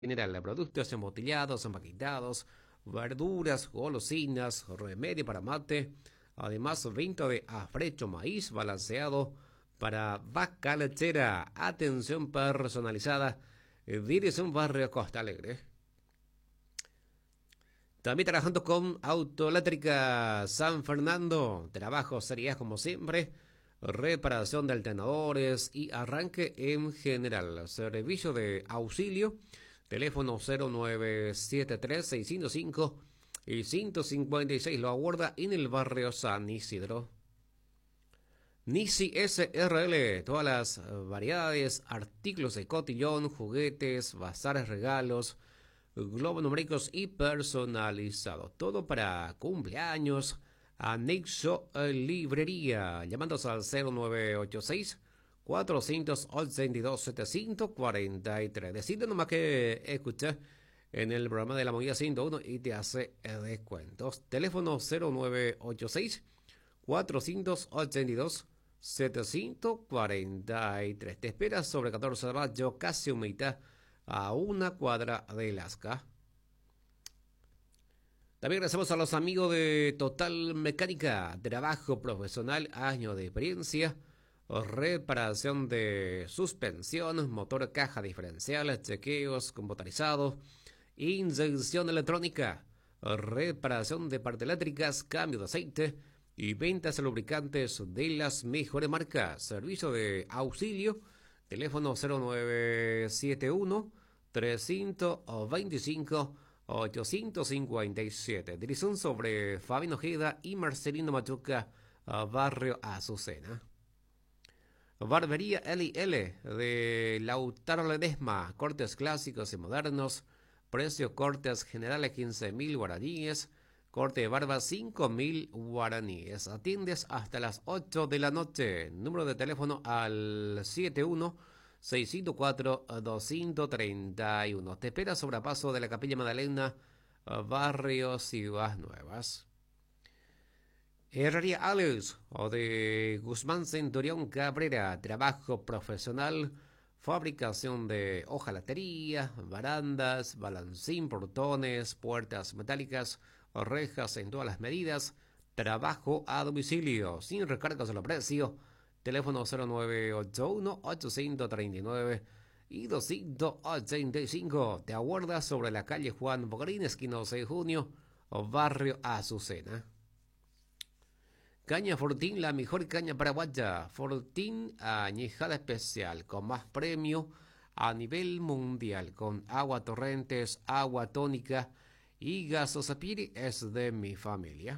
general, productos embotellados, empaquetados, verduras, golosinas, remedio para mate, además venta de afrecho maíz balanceado para vaca lechera, atención personalizada, dirección Barrio Costa Alegre. También trabajando con Autoeléctrica San Fernando, trabajo sería como siempre, reparación de alternadores y arranque en general, servicio de auxilio, teléfono 0973-605 y 156 lo aguarda en el barrio San Isidro. Nisi SRL, todas las variedades, artículos de cotillón, juguetes, bazares, regalos, globos numéricos y personalizados. Todo para cumpleaños. Anexo Librería. Llamándose al 0986 482 743. Decide nomás que escuché en el programa de la movida 101 y te hace descuentos. Teléfono 0986 482 743. Te esperas sobre 14 de mayo, casi humita, a una cuadra de Lasca. También agradecemos a los amigos de Total Mecánica, trabajo profesional, años de experiencia, reparación de suspensión, motor, caja diferencial, chequeos computarizados, inyección electrónica, reparación de partes eléctricas, cambio de aceite y ventas de lubricantes de las mejores marcas. Servicio de auxilio, teléfono 0971 325 857. Dirección sobre Fabián Ojeda y Marcelino Machuca, barrio Azucena. Barbería L&L de Lautaro Ledesma, cortes clásicos y modernos, precio cortes generales 15.000 guaraníes, corte de barba 5.000 guaraníes. Atiendes hasta las 8 de la noche. Número de teléfono al 71 604 231. Te espera sobre paso de la Capilla Magdalena, barrio Ciudad Nuevas. Herrería Alex o de Guzmán Centurión Cabrera, trabajo profesional, fabricación de hojalatería, barandas, balancín, portones, puertas metálicas, rejas en todas las medidas, trabajo a domicilio, sin recargos a los precios. Teléfono 0981-839 y 285. Te aguarda sobre la calle Juan Bogarín, esquina 6 de junio, barrio Azucena. Caña Fortín, la mejor caña paraguaya. Fortín añejada especial, con más premio a nivel mundial, con agua torrentes, agua tónica y gasosapiri, es de mi familia.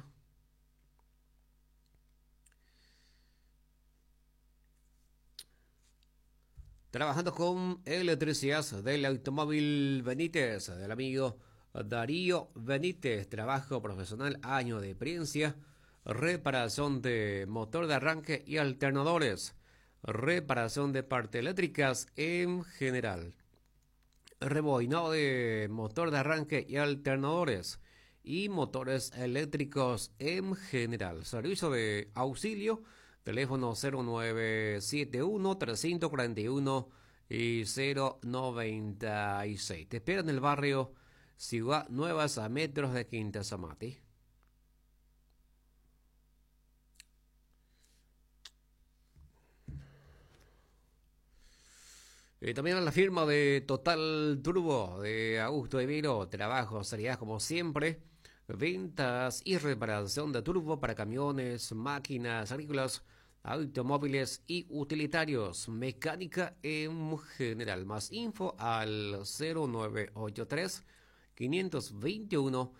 Trabajando con electricidad del automóvil Benítez, del amigo Darío Benítez. Trabajo profesional, año de experiencia. Reparación de motor de arranque y alternadores. Reparación de partes eléctricas en general. Rebobinado de motor de arranque y alternadores. Y motores eléctricos en general. Servicio de auxilio. Teléfono 0971 341 y 096. Te espera en el barrio Ciudad Nuevas, a metros de Quinta Zamati. También a la firma de Total Turbo de Augusto Evero. Trabajo, seriedad como siempre. Ventas y reparación de turbo para camiones, máquinas agrícolas, automóviles y utilitarios. Mecánica en general. Más info al 0983 521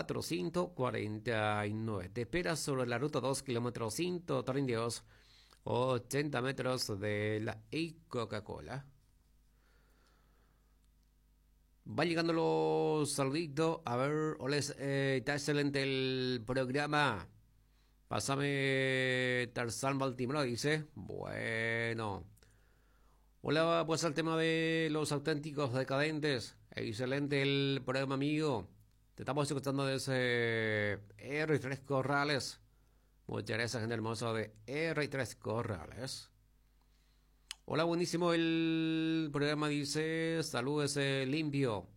449. Te esperas sobre la ruta 2, kilómetro 132, 80 metros de la Coca-Cola. Va llegando los saluditos. A ver, hola, está excelente el programa. Pásame Tarzán Baltimore, dice. Bueno. Hola, pues al tema de los auténticos decadentes. Excelente el programa, amigo. Te estamos escuchando desde R3 Corrales. Muchas gracias, gente hermosa de R3 Corrales. Hola, buenísimo el programa, dice, saludos limpio.